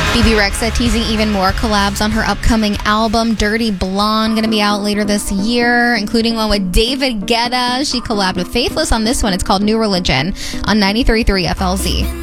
Bebe Rexha teasing even more collabs on her upcoming album, Dirty Blonde, going to be out later this year, including one with David Guetta. She collabed with Faithless on this one. It's called New Religion on 93.3 FLZ.